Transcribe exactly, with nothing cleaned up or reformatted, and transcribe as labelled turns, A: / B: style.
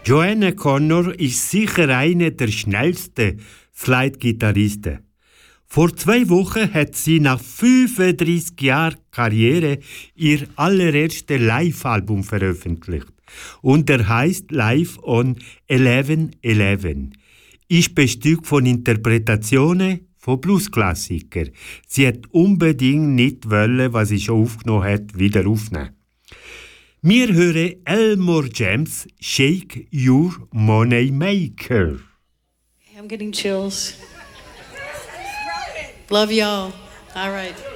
A: Joanna Connor ist sicher einer der schnellsten Slide-Gitarristen. Vor zwei Wochen hat sie nach fünfunddreissig Jahren Karriere ihr allererstes Live-Album veröffentlicht. Und er heißt Live on eleven eleven. Ist bestückt von Interpretationen von Blues-Klassikern. Sie hat unbedingt nicht wollen, was sie schon aufgenommen hat, wieder aufnehmen. Wir hören Elmore James Shake Your Money Maker.
B: I'm getting chills. Love y'all. All right.